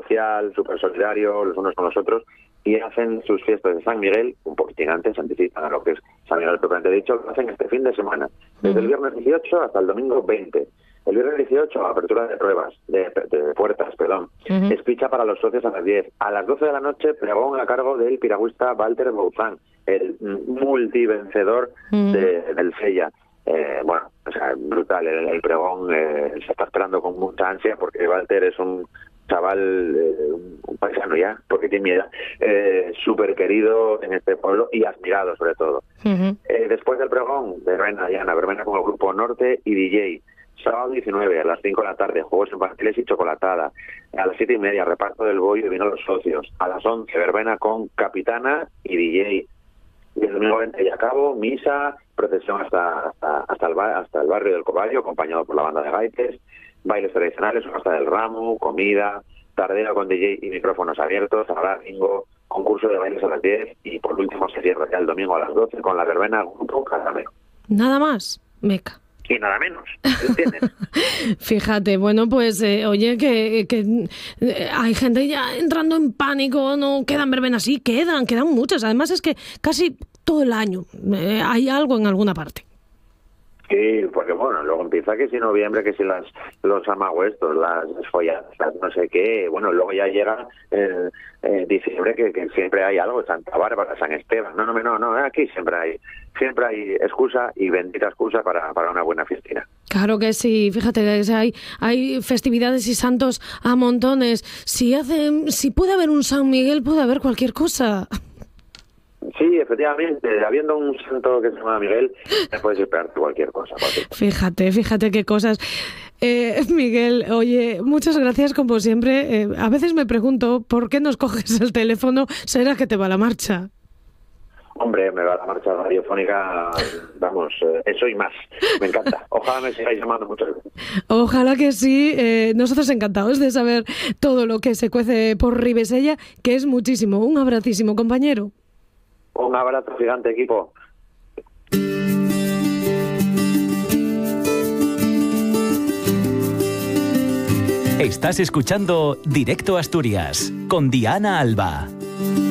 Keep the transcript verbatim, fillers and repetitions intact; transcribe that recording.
especial, súper solidario los unos con los otros, y hacen sus fiestas de San Miguel, un poquitín antes, anticipan a lo que es San Miguel propiamente dicho, lo hacen este fin de semana, desde el viernes dieciocho hasta el domingo veinte. El viernes dieciocho, apertura de pruebas, de, de puertas, perdón. Uh-huh. Espicha para los socios a las diez. A las doce de la noche, pregón a cargo del piragüista Walter Bouzán, el multivencedor uh-huh. de, del Sella. Eh, bueno, o sea, brutal, el, el pregón eh, se está esperando con mucha ansia porque Walter es un chaval, eh, un paisano ya, porque tiene miedo, eh, súper querido en este pueblo y admirado sobre todo. Uh-huh. Eh, después del pregón, verbena, Diana, verbena con el grupo Norte y D J. Sábado diecinueve, a las cinco de la tarde, juegos infantiles y chocolatada. A las siete y media, reparto del bollo y vino a los socios. A las once, verbena con Capitana y D J. Y el domingo veinte y a cabo, misa, procesión hasta hasta hasta el, hasta el barrio del Coballo, acompañado por la banda de gaites, bailes tradicionales, hasta del ramo, comida, tardeo con D J y micrófonos abiertos, habrá bingo, concurso de bailes a las diez y por último se cierra ya el domingo a las doce con la verbena grupo Caramelo. Nada más, Meca. Y nada menos, ¿entiendes? Fíjate, bueno, pues, eh, oye, que, que eh, hay gente ya entrando en pánico, no quedan verbenas, sí, quedan, quedan muchas. Además es que casi todo el año eh, hay algo en alguna parte. Sí, porque bueno, luego empieza que si noviembre, que si las los amagüestos, las folladas, no sé qué, bueno, luego ya llega eh, eh, diciembre que, que siempre hay algo, Santa Bárbara, San Esteban, no, no, no, no, aquí siempre hay, siempre hay excusa y bendita excusa para, para una buena fiestina. Claro que sí, fíjate, hay, hay festividades y santos a montones, si hace, si puede haber un San Miguel, puede haber cualquier cosa. Sí, efectivamente, habiendo un santo que se llama Miguel, te puedes esperar cualquier cosa, cualquier cosa. Fíjate, fíjate qué cosas. Eh, Miguel, oye, muchas gracias como siempre. Eh, a veces me pregunto, ¿por qué nos coges el teléfono? ¿Será que te va la marcha? Hombre, me va la marcha radiofónica, vamos, eh, eso y más. Me encanta. Ojalá me sigáis llamando muchas veces. Ojalá que sí. Eh, nosotros encantados de saber todo lo que se cuece por Ribesella, que es muchísimo. Un abracísimo, compañero. Un abrazo gigante, equipo. Estás escuchando Directo Asturias con Diana Alba.